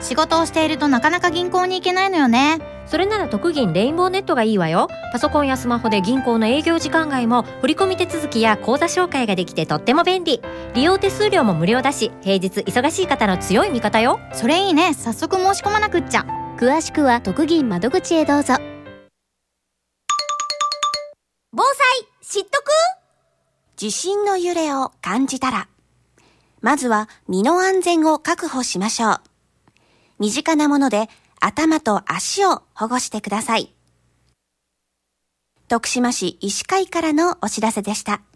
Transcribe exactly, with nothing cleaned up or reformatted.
仕事をしているとなかなか銀行に行けないのよね。 それなら特銀レインボーネットがいいわよ。パソコンやスマホで銀行の営業時間外も振込手続きや口座紹介ができてとっても便利。利用手数料も無料だし、平日忙しい方の強い味方よ。 それいいね。早速申し込まなくっちゃ。 詳しくは特銀窓口へどうぞ。 防災知っとく？地震の揺れを感じたら、まずは身の安全を確保しましょう。身近なもので頭と足を保護してください。徳島市医師会からのお知らせでした。